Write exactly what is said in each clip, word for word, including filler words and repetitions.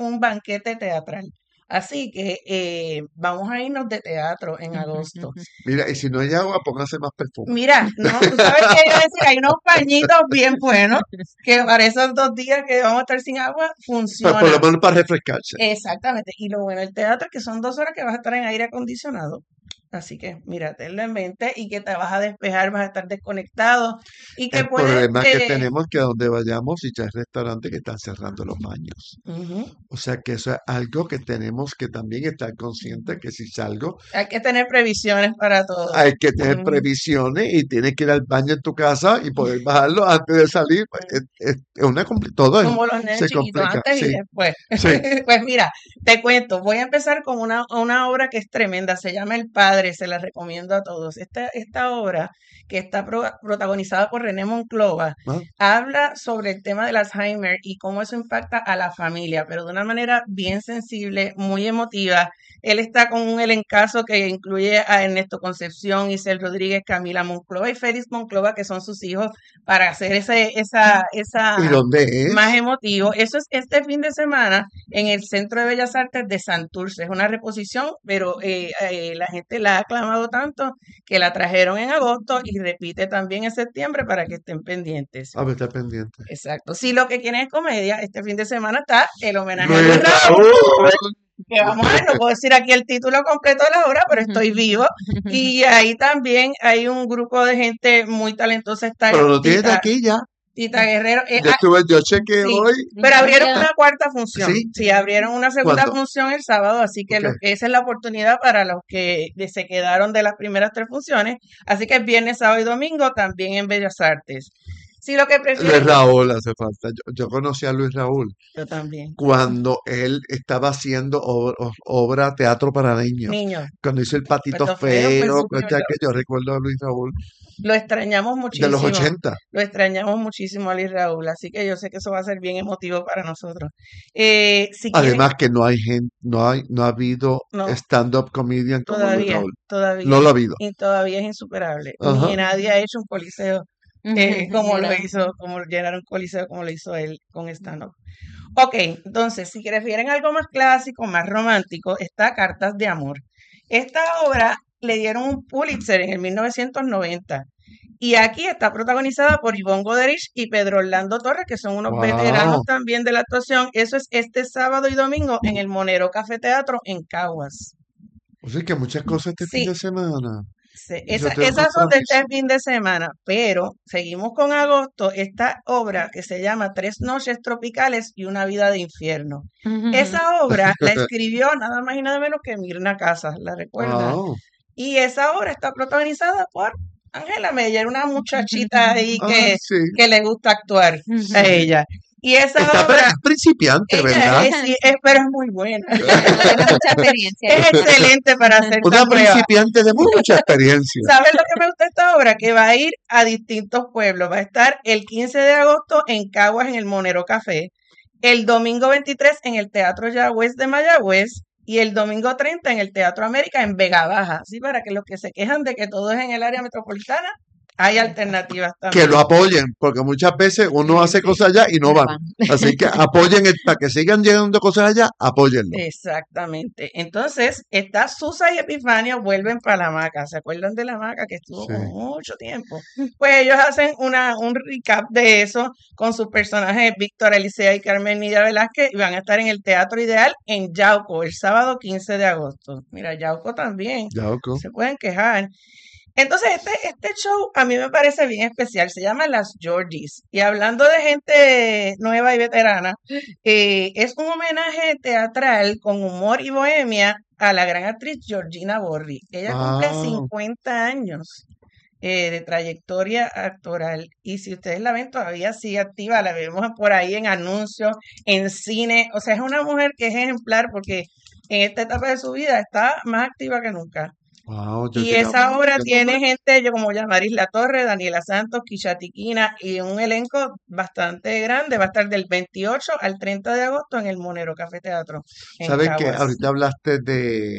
un banquete teatral. Así que eh, vamos a irnos de teatro en agosto. Mira, y si no hay agua, póngase más perfume. Mira, no, tú sabes que iba a decir, hay unos pañitos bien buenos que para esos dos días que vamos a estar sin agua, Pa- por lo funciona. menos para refrescarse. Exactamente. Y lo bueno del teatro es que son dos horas que vas a estar en aire acondicionado. Así que, mira, tenlo en mente y que te vas a despejar, vas a estar desconectado y que El puedes... problema que eh, tenemos que a donde vayamos y ya hay restaurantes que están cerrando los baños. ujú. O sea que eso es algo que tenemos que también estar conscientes que si salgo Hay que tener previsiones para todo. hay que tener Ujú, previsiones y tienes que ir al baño en tu casa y poder bajarlo antes de salir. Pues, ujú. es, es- es una compli- todo es- Como los nenes se chiquitos, complica. antes y Sí, después. sí. Pues mira, te cuento, voy a empezar con una, una obra que es tremenda, se llama El Padre, se la recomiendo a todos. Esta, esta obra, que está pro- protagonizada por René Monclova, ¿No? habla sobre el tema del Alzheimer y cómo eso impacta a la familia, pero de una manera bien sensible, muy emotiva. Él está con un elencazo que incluye a Ernesto Concepción, Isel Rodríguez, Camila Monclova y Félix Monclova, que son sus hijos, para hacer ese, esa, ¿Y esa dónde más es? emotivo. Eso es este fin de semana en el Centro de Bellas Artes de Santurce. Es una reposición, pero eh, eh, la gente la ha aclamado tanto que la trajeron en agosto y repite también en septiembre para que estén pendientes. A ver, está pendiente. Exacto. Si lo que quieren es comedia, este fin de semana está el homenaje a Luis Luis Raúl, Raúl. que vamos a ver, no puedo decir aquí el título completo de la obra, pero estoy vivo. Y ahí también hay un grupo de gente muy talentosa. Está Pero lo tienes de Tita, aquí ya. Tita Guerrero. Eh, Yo ah, estuve, yo chequeé sí, hoy. pero abrieron Ya. una cuarta función. ¿Sí? Sí, abrieron una segunda ¿Cuándo? función el sábado, así que Ok. lo- esa es la oportunidad para los que de- se quedaron de las primeras tres funciones. Así que es viernes, sábado y domingo también en Bellas Artes. Si lo que Luis prefieren, Raúl hace falta. Yo, yo conocí a Luis Raúl yo también. cuando él estaba haciendo ob- o- obra teatro para niños. Niños, Cuando hizo El Patito Patito Feo fue Feo, su pues, primer- ya que yo recuerdo a Luis Raúl lo extrañamos de los muchísimo. ochenta. Lo extrañamos muchísimo a Luis Raúl, así que yo sé que eso va a ser bien emotivo para nosotros. Eh, si quieren, Además que no hay gente, no hay, no ha habido no, stand-up comedian como Luis todavía, Raúl. todavía, No lo ha habido. y todavía es insuperable. Ajá. Ni nadie ha hecho un coliseo eh, como lo Mira. hizo, como llenar un coliseo como lo hizo él con stand-up. Ok, entonces, si prefieren algo más clásico, más romántico, está Cartas de Amor. Esta obra le dieron un Pulitzer en el mil novecientos noventa. Y aquí está protagonizada por Ivonne Goderich y Pedro Orlando Torres, que son unos veteranos Wow. también de la actuación. Eso es este sábado y domingo en el Monero Café Teatro en Caguas. O sea que muchas cosas este fin Sí, de semana. sí, Yo esa- tengo esas son de este compromiso. fin de semana, pero seguimos con agosto, esta obra que se llama Tres noches tropicales y una vida de infierno. Esa obra la escribió nada más y nada menos que Mirna Casas, ¿la recuerdan? Wow. Y esa obra está protagonizada por Ángela Meyer, una muchachita ahí Ah, que, sí. que le gusta actuar a ella. Y esa Está pre- obra, es principiante, ella ¿verdad? es, sí, es- pero es muy buena. Tiene mucha experiencia. Es excelente para ser Una tan nueva. principiante de mucha experiencia. ¿Sabes lo que me gusta de esta obra? Que va a ir a distintos pueblos. Va a estar el quince de agosto en Caguas, en el Monero Café. El domingo veintitrés en el Teatro Yagüez de Mayagüez. Y el domingo treinta en el Teatro América en Vega Baja. Así para que los que se quejan de que todo es en el área metropolitana, hay alternativas Que también. lo apoyen, porque muchas veces uno Sí, hace sí. cosas allá y no No van. van. Así que apoyen, el- para que sigan llegando cosas allá, apóyenlo. Exactamente. Entonces, está Susa y Epifanio vuelven para la hamaca. ¿Se acuerdan de la hamaca que estuvo Sí. como mucho tiempo? Pues ellos hacen una, un recap de eso con sus personajes Víctor Elisea y Carmen Nidia Velázquez y van a estar en el Teatro Ideal en Yauco el sábado quince de agosto. Mira, Yauco también. Yauco. Se pueden quejar. Entonces, este, este show a mí me parece bien especial. Se llama Las Georgies. Y hablando de gente nueva y veterana, eh, es un homenaje teatral con humor y bohemia a la gran actriz Georgina Borri. Ella cumple Wow. cincuenta años eh, de trayectoria actoral. Y si ustedes la ven, todavía sigue activa. La vemos por ahí en anuncios, en cine. O sea, es una mujer que es ejemplar porque en esta etapa de su vida está más activa que nunca. Wow, Y Georgina esa Borri, obra qué tiene nombre. gente yo como Yamaris La Torre, Daniela Santos, Kisha Tiquina y un elenco bastante grande. Va a estar del veintiocho al treinta de agosto en el Monero Café Teatro en ¿Sabes que Caguas. ahorita hablaste de,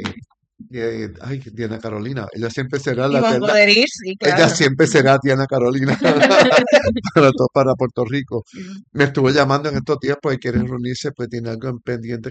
de- ay, Diana Carolina? Ella siempre será la Ivonne eterna. Goderich, sí, Ella claro. siempre será Diana Carolina para, to- para Puerto Rico. Me estuvo llamando en estos días porque quieren reunirse, pues tiene algo en pendiente